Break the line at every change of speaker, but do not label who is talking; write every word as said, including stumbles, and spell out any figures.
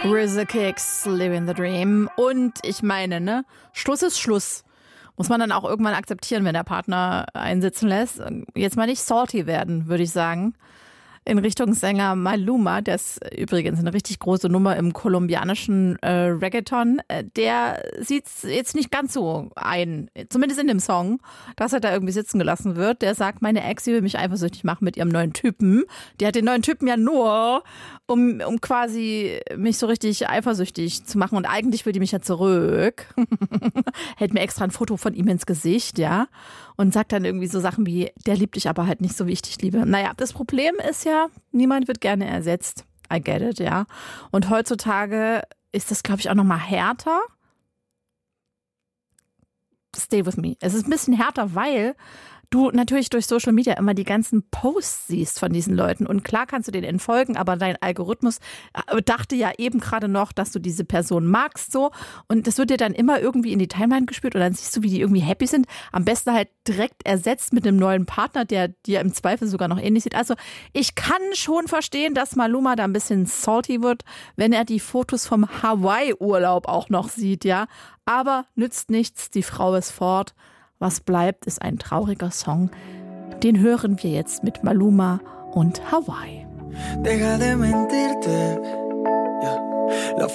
RZA Kicks, Living the Dream. Und ich meine, ne, Schluss ist Schluss. Muss man dann auch irgendwann akzeptieren, wenn der Partner einen sitzen lässt. Jetzt mal nicht salty werden, würde ich sagen. In Richtung Sänger Maluma, der ist übrigens eine richtig große Nummer im kolumbianischen äh, Reggaeton. Der sieht es jetzt nicht ganz so ein, zumindest in dem Song, dass er da irgendwie sitzen gelassen wird. Der sagt, meine Ex, die will mich eifersüchtig machen mit ihrem neuen Typen. Die hat den neuen Typen ja nur, um, um quasi mich so richtig eifersüchtig zu machen. Und eigentlich will die mich ja zurück. Hält mir extra ein Foto von ihm ins Gesicht, ja. Und sagt dann irgendwie so Sachen wie, der liebt dich aber halt nicht so, wie ich dich liebe. Naja, das Problem ist ja, niemand wird gerne ersetzt. I get it, ja. Und heutzutage ist das, glaube ich, auch noch mal härter. Stay with me. Es ist ein bisschen härter, weil du natürlich durch Social Media immer die ganzen Posts siehst von diesen Leuten. Und klar kannst du denen entfolgen, aber dein Algorithmus dachte ja eben gerade noch, dass du diese Person magst so. Und das wird dir dann immer irgendwie in die Timeline gespürt und dann siehst du, wie die irgendwie happy sind. Am besten halt direkt ersetzt mit einem neuen Partner, der dir im Zweifel sogar noch ähnlich sieht. Also ich kann schon verstehen, dass Maluma da ein bisschen salty wird, wenn er die Fotos vom Hawaii-Urlaub auch noch sieht, ja. Aber nützt nichts, die Frau ist fort. Was bleibt, ist ein trauriger Song. Den hören wir jetzt mit Maluma und Hawaii.
Deja de mentirte. Yeah.